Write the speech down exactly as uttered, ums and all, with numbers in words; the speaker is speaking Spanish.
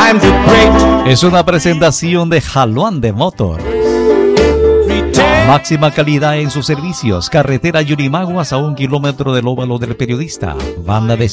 times are great. Es una presentación de Jaluan de Motors. Máxima calidad en sus servicios. Carretera Yurimaguas a un kilómetro del óvalo del periodista. Banda de